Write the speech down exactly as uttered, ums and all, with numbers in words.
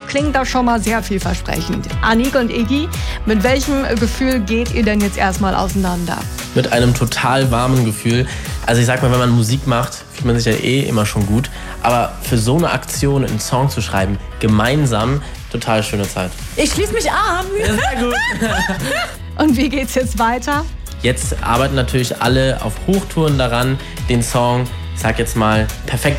klingt das schon mal sehr vielversprechend. Anik und Iggy, mit welchem Gefühl geht ihr denn jetzt erstmal auseinander? Mit einem total warmen Gefühl. Also ich sag mal, wenn man Musik macht, fühlt man sich ja eh immer schon gut. Aber für so eine Aktion einen Song zu schreiben, gemeinsam, total schöne Zeit. Ich schließe mich an. Ja, sehr gut. Und wie geht's jetzt weiter? Jetzt arbeiten natürlich alle auf Hochtouren daran, den Song, ich sag jetzt mal, perfekt